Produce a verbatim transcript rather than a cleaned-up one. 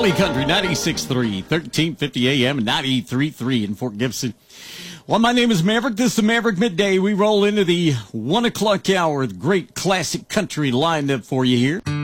Valley Country, ninety-six point three, thirteen fifty A M, and ninety-three point three in Fort Gibson. Well, my name is Maverick. This is the Maverick Midday. We roll into the one o'clock hour with great classic country lined up for you here.